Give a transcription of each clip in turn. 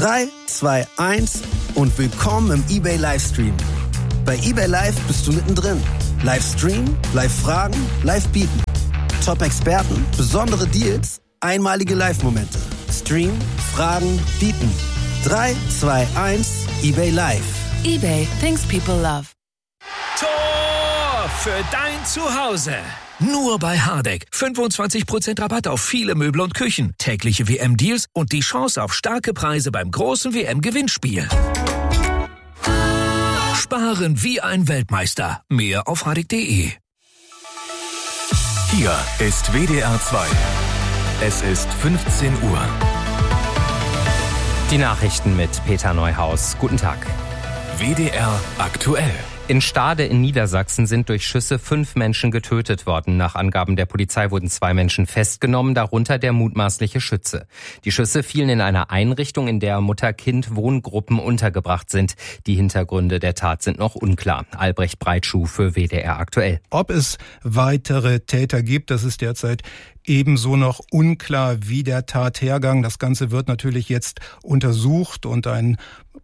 3, 2, 1 und willkommen im eBay Livestream. Bei eBay Live bist du mittendrin. Live streamen, live fragen, live bieten. Top-Experten, besondere Deals, einmalige Live-Momente. Streamen, fragen, bieten. 3, 2, 1, eBay Live. eBay, things people love. Tor für dein Zuhause. Nur bei Hardegg. 25% Rabatt auf viele Möbel und Küchen. Tägliche WM-Deals und die Chance auf starke Preise beim großen WM-Gewinnspiel. Sparen wie ein Weltmeister. Mehr auf hardegg.de. Hier ist WDR 2. Es ist 15 Uhr. Die Nachrichten mit Peter Neuhaus. Guten Tag. WDR aktuell. In Stade in Niedersachsen sind durch Schüsse 5 Menschen getötet worden. Nach Angaben der Polizei wurden 2 Menschen festgenommen, darunter der mutmaßliche Schütze. Die Schüsse fielen in einer Einrichtung, in der Mutter-Kind-Wohngruppen untergebracht sind. Die Hintergründe der Tat sind noch unklar. Albrecht Breitschuh für WDR aktuell. Ob es weitere Täter gibt, das ist derzeit ebenso noch unklar wie der Tathergang. Das Ganze wird natürlich jetzt untersucht und ein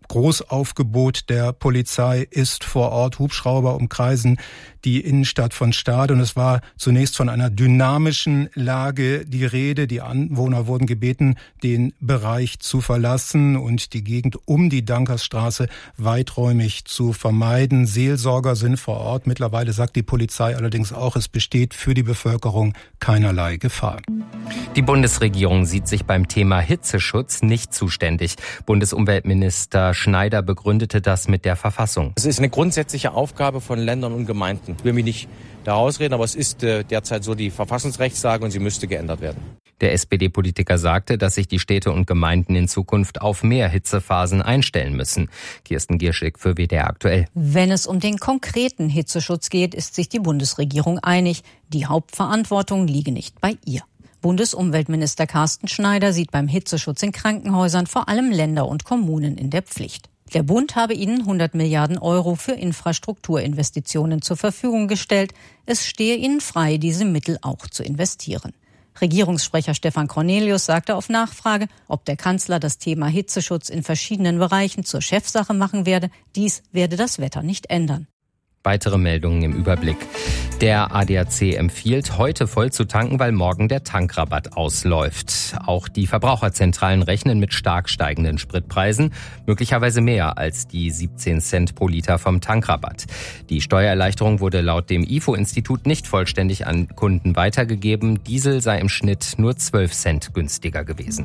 Großaufgebot der Polizei ist vor Ort. Hubschrauber umkreisen die Innenstadt von Stade und es war zunächst von einer dynamischen Lage die Rede. Die Anwohner wurden gebeten, den Bereich zu verlassen und die Gegend um die Dankersstraße weiträumig zu vermeiden. Seelsorger sind vor Ort. Mittlerweile sagt die Polizei allerdings auch, es besteht für die Bevölkerung keinerlei Gefahr. Die Bundesregierung sieht sich beim Thema Hitzeschutz nicht zuständig. Bundesumweltminister Schneider begründete das mit der Verfassung. Es ist eine grundsätzliche Aufgabe von Ländern und Gemeinden. Ich will mich nicht da rausreden, aber es ist derzeit so die Verfassungsrechtslage und sie müsste geändert werden. Der SPD-Politiker sagte, dass sich die Städte und Gemeinden in Zukunft auf mehr Hitzephasen einstellen müssen. Kirsten Gierschig für WDR aktuell. Wenn es um den konkreten Hitzeschutz geht, ist sich die Bundesregierung einig. Die Hauptverantwortung liege nicht bei ihr. Bundesumweltminister Carsten Schneider sieht beim Hitzeschutz in Krankenhäusern vor allem Länder und Kommunen in der Pflicht. Der Bund habe ihnen 100 Milliarden Euro für Infrastrukturinvestitionen zur Verfügung gestellt. Es stehe ihnen frei, diese Mittel auch zu investieren. Regierungssprecher Stefan Cornelius sagte auf Nachfrage, ob der Kanzler das Thema Hitzeschutz in verschiedenen Bereichen zur Chefsache machen werde. Dies werde das Wetter nicht ändern. Weitere Meldungen im Überblick. Der ADAC empfiehlt, heute voll zu tanken, weil morgen der Tankrabatt ausläuft. Auch die Verbraucherzentralen rechnen mit stark steigenden Spritpreisen, möglicherweise mehr als die 17 Cent pro Liter vom Tankrabatt. Die Steuererleichterung wurde laut dem IFO-Institut nicht vollständig an Kunden weitergegeben. Diesel sei im Schnitt nur 12 Cent günstiger gewesen.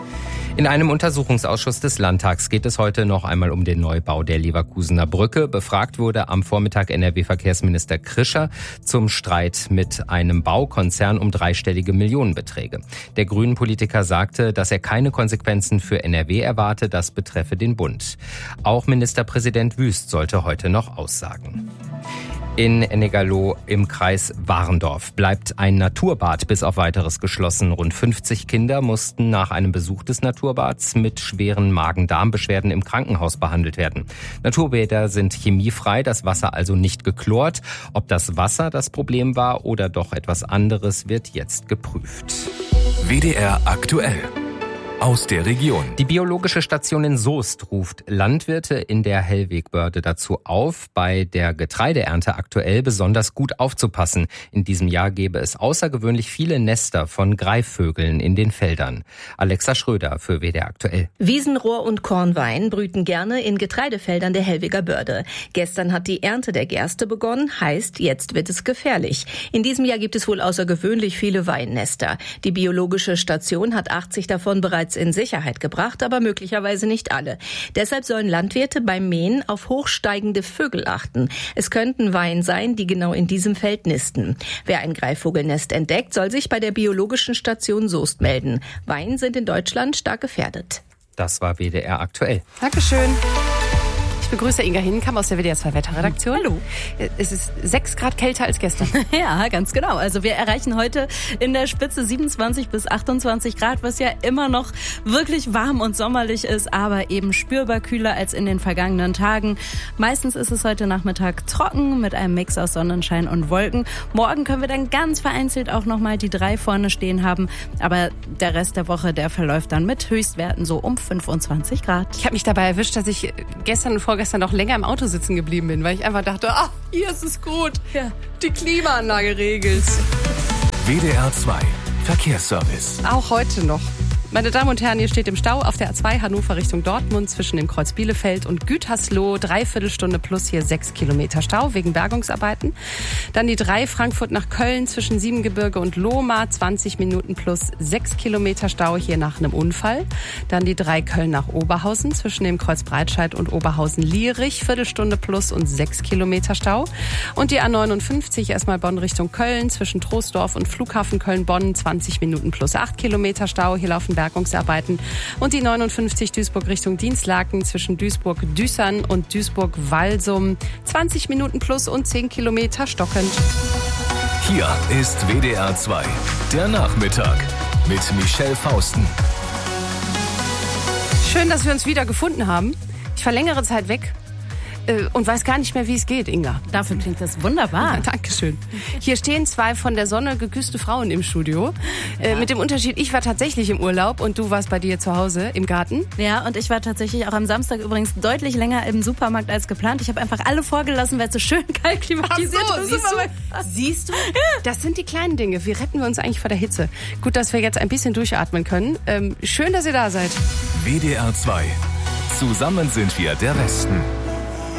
In einem Untersuchungsausschuss des Landtags geht es heute noch einmal um den Neubau der Leverkusener Brücke. Befragt wurde am Vormittag NRW-Verkehrsminister Krischer zum Streit mit einem Baukonzern um dreistellige Millionenbeträge. Der Grünen-Politiker sagte, dass er keine Konsequenzen für NRW erwarte, das betreffe den Bund. Auch Ministerpräsident Wüst sollte heute noch aussagen. In Ennegerloh im Kreis Warendorf bleibt ein Naturbad bis auf Weiteres geschlossen. Rund 50 Kinder mussten nach einem Besuch des Naturbads mit schweren Magen-Darm-Beschwerden im Krankenhaus behandelt werden. Naturbäder sind chemiefrei, das Wasser also nicht geklort. Ob das Wasser das Problem war oder doch etwas anderes, wird jetzt geprüft. WDR aktuell. Aus der Region. Die biologische Station in Soest ruft Landwirte in der Hellwegbörde dazu auf, bei der Getreideernte aktuell besonders gut aufzupassen. In diesem Jahr gäbe es außergewöhnlich viele Nester von Greifvögeln in den Feldern. Alexa Schröder für WDR aktuell. Wiesenrohr und Kornwein brüten gerne in Getreidefeldern der Hellweger Börde. Gestern hat die Ernte der Gerste begonnen, heißt, jetzt wird es gefährlich. In diesem Jahr gibt es wohl außergewöhnlich viele Weinnester. Die biologische Station hat 80 davon bereits in Sicherheit gebracht, aber möglicherweise nicht alle. Deshalb sollen Landwirte beim Mähen auf hochsteigende Vögel achten. Es könnten Weihen sein, die genau in diesem Feld nisten. Wer ein Greifvogelnest entdeckt, soll sich bei der biologischen Station Soest melden. Weihen sind in Deutschland stark gefährdet. Das war WDR aktuell. Dankeschön. begrüße Inga Hinkamp aus der WDR 2 Wetterredaktion. Hallo. Es ist 6 Grad kälter als gestern. Ja, ganz genau. Also wir erreichen heute in der Spitze 27 bis 28 Grad, was ja immer noch wirklich warm und sommerlich ist, aber eben spürbar kühler als in den vergangenen Tagen. Meistens ist es heute Nachmittag trocken mit einem Mix aus Sonnenschein und Wolken. Morgen können wir dann ganz vereinzelt auch nochmal die 3 vorne stehen haben, aber der Rest der Woche, der verläuft dann mit Höchstwerten so um 25 Grad. Ich habe mich dabei erwischt, dass ich gestern und vorgestern noch länger im Auto sitzen geblieben bin, weil ich einfach dachte, hier ist es gut. Ja. Die Klimaanlage regelt's. WDR 2 Verkehrsservice. Auch heute noch. Meine Damen und Herren, hier steht im Stau auf der A2 Hannover Richtung Dortmund zwischen dem Kreuz Bielefeld und Gütersloh 3/4 Stunde plus hier 6 Kilometer Stau wegen Bergungsarbeiten. Dann die 3 Frankfurt nach Köln zwischen Siebengebirge und Lohmar 20 Minuten plus 6 Kilometer Stau hier nach einem Unfall. Dann die 3 Köln nach Oberhausen zwischen dem Kreuz Breitscheid und Oberhausen-Lierich Viertelstunde plus und 6 Kilometer Stau. Und die A59 erstmal Bonn Richtung Köln zwischen Troisdorf und Flughafen Köln-Bonn 20 Minuten plus 8 Kilometer Stau. Hier laufen Bergungsarbeiten. Und die 59 Duisburg Richtung Dienstlaken zwischen Duisburg-Düssern und Duisburg-Walsum 20 Minuten plus und 10 Kilometer stockend. Hier ist WDR 2, der Nachmittag mit Michelle Fausten. Schön, dass wir uns wieder gefunden haben. Ich war längere Zeit weg und weiß gar nicht mehr, wie es geht, Inga. Dafür klingt das wunderbar. Ja, Dankeschön. Hier stehen 2 von der Sonne geküsste Frauen im Studio. Mit dem Unterschied, ich war tatsächlich im Urlaub und du warst bei dir zu Hause im Garten. Ja, und ich war tatsächlich auch am Samstag übrigens deutlich länger im Supermarkt als geplant. Ich habe einfach alle vorgelassen, weil es so schön kalt klimatisiert ist. Siehst du? Das sind die kleinen Dinge. Wie retten wir uns eigentlich vor der Hitze? Gut, dass wir jetzt ein bisschen durchatmen können. Schön, dass ihr da seid. WDR 2. Zusammen sind wir der Westen.